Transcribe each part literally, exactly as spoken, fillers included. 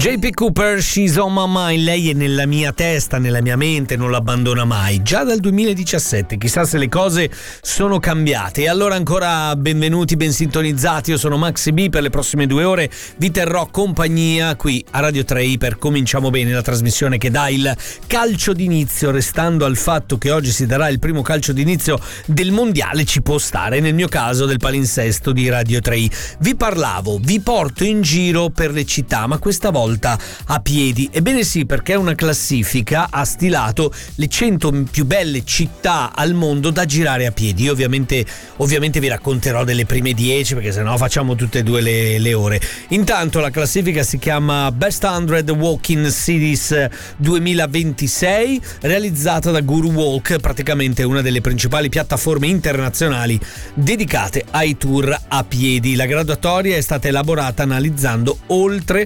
J P Cooper, She's on my mind, lei è nella mia testa, nella mia mente, non l'abbandona mai, già dal duemiladiciassette, chissà se le cose sono cambiate. E allora ancora benvenuti, ben sintonizzati, io sono Maxi B, per le prossime due ore vi terrò compagnia qui a Radio tre i per Cominciamo Bene, la trasmissione che dà il calcio d'inizio, restando al fatto che oggi si darà il primo calcio d'inizio del mondiale, ci può stare, nel mio caso del palinsesto di Radio tre i. Vi parlavo, vi porto in giro per le città, ma questa volta a piedi. Ebbene sì, perché una classifica ha stilato le cento più belle città al mondo da girare a piedi. Io ovviamente, ovviamente vi racconterò delle prime dieci, perché sennò facciamo tutte e due le, le ore. Intanto la classifica si chiama Best cento Walking Cities duemilaventisei, realizzata da Guru Walk, praticamente una delle principali piattaforme internazionali dedicate ai tour a piedi. La graduatoria è stata elaborata analizzando oltre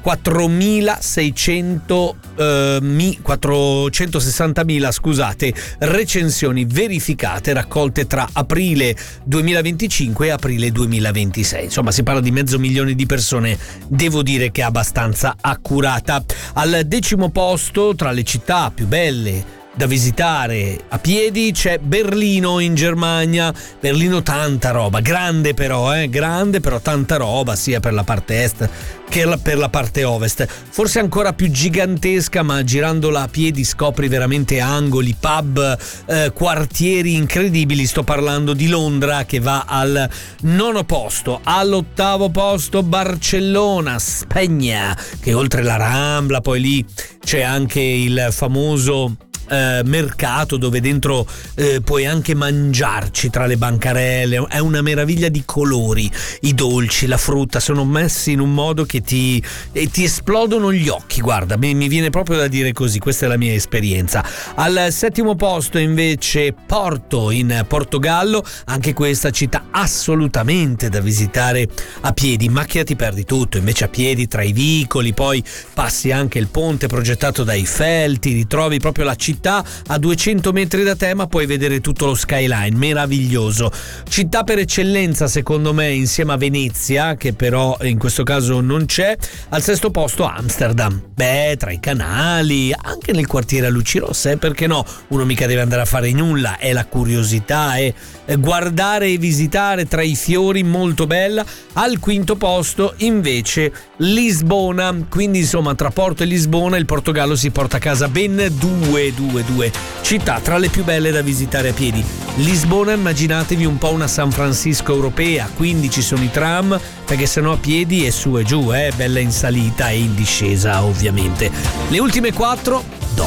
quattromilaseicento eh, mi, quattrocentosessantamila scusate recensioni verificate raccolte tra aprile duemilaventicinque e aprile duemilaventisei. Insomma, si parla di mezzo milione di persone, devo dire che è abbastanza accurata. Al decimo posto tra le città più belle da visitare a piedi c'è Berlino in Germania. Berlino, tanta roba, grande però, eh, grande però tanta roba, sia per la parte est che per la parte ovest, forse ancora più gigantesca, ma girandola a piedi scopri veramente angoli, pub, eh, quartieri incredibili. Sto parlando di Londra, che va al nono posto. All'ottavo posto Barcellona, Spagna, che oltre la Rambla poi lì c'è anche il famoso Eh, mercato dove dentro eh, puoi anche mangiarci tra le bancarelle. È una meraviglia di colori, i dolci, la frutta sono messi in un modo che ti, eh, ti esplodono gli occhi. Guarda, mi, mi viene proprio da dire così, questa è la mia esperienza. Al settimo posto invece Porto in Portogallo, anche questa città assolutamente da visitare a piedi. In macchina ti perdi tutto, invece a piedi tra i vicoli, poi passi anche il ponte progettato da Eiffel, ti ritrovi proprio la città a duecento metri da te, ma puoi vedere tutto lo skyline, meraviglioso. Città per eccellenza secondo me, insieme a Venezia, che però in questo caso non c'è. Al sesto posto Amsterdam, beh, tra i canali, anche nel quartiere a luci rosse, eh, perché no? Uno mica deve andare a fare nulla, è la curiosità, è guardare e visitare tra i fiori, molto bella. Al quinto posto invece Lisbona, quindi insomma tra Porto e Lisbona il Portogallo si porta a casa ben due due due città tra le più belle da visitare a piedi. Lisbona, immaginatevi un po' una San Francisco europea, quindi ci sono i tram, perché sennò a piedi è su e giù, eh, bella in salita e in discesa ovviamente. Le ultime quattro